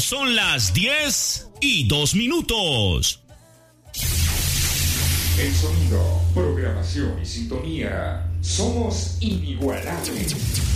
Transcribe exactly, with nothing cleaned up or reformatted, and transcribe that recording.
son las diez y dos minutos. El sonido, programación y sintonía. Somos inigualables.